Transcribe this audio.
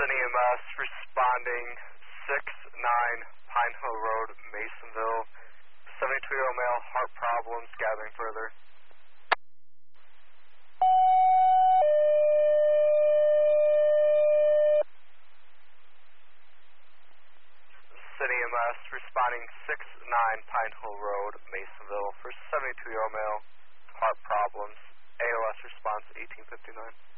City EMS responding 6-9 Pine Hill Road, Masonville. 72-year-old male, heart problems, gathering further. City EMS responding 6-9 Pine Hill Road, Masonville for 72-year-old male, heart problems. ALS response 1859.